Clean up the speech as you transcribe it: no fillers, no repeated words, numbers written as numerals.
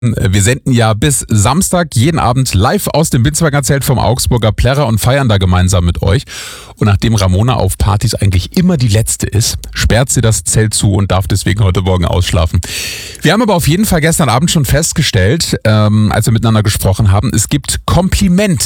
Wir senden ja bis Samstag jeden Abend live aus dem Binzwanger Zelt vom Augsburger Plärrer und feiern da gemeinsam mit euch. Und nachdem Ramona auf Partys eigentlich immer die Letzte ist, sperrt sie das Zelt zu und darf deswegen heute Morgen ausschlafen. Wir haben aber auf jeden Fall gestern Abend schon festgestellt, als wir miteinander gesprochen haben, es gibt Kompliment